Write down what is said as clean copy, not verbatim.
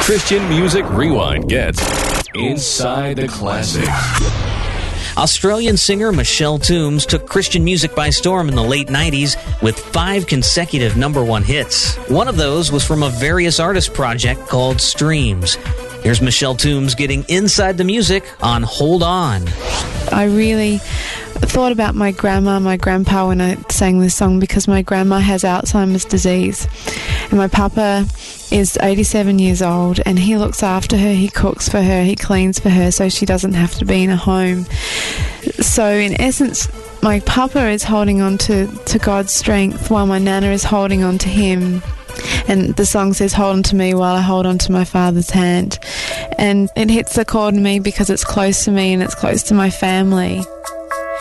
Christian Music Rewind gets Inside the Classics. Australian singer Michelle Toombs took Christian music by storm in the late 90s with 5 consecutive #1 hits. One of those was from a various artist project called Streams. Here's Michelle Toombs getting inside the music on Hold On. I really thought about my grandma, my grandpa when I sang this song, because my grandma has Alzheimer's disease and my papa is 87 years old and he looks after her, he cooks for her, he cleans for her so she doesn't have to be in a home. So in essence, my papa is holding on to God's strength while my nana is holding on to him. And the song says, hold on to me while I hold on to my father's hand. And it hits the chord in me because it's close to me and it's close to my family.